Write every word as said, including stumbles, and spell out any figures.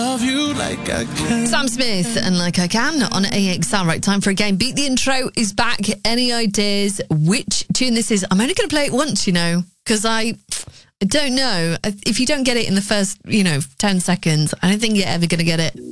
Love you like I can. Sam Smith and Like I Can on A X R. Right, time for a game. Beat the Intro is back. Any ideas which tune this is? I'm only going to play it once, you know, because I, I don't know. If you don't get it in the first, you know, ten seconds, I don't think you're ever going to get it